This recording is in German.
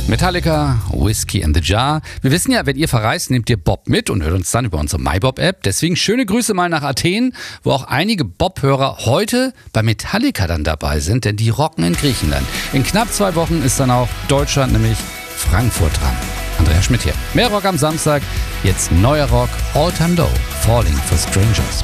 Metallica, Whiskey in the Jar. Wir wissen ja, wenn ihr verreist, nehmt ihr Bob mit und hört uns dann über unsere MyBob-App. Deswegen schöne Grüße mal nach Athen, wo auch einige Bob-Hörer heute bei Metallica dann dabei sind, denn die rocken in Griechenland. In knapp 2 Wochen ist dann auch Deutschland, nämlich Frankfurt, dran. Andreas Schmidt hier. Mehr Rock am Samstag, jetzt neuer Rock, All Time Low, Falling for Strangers.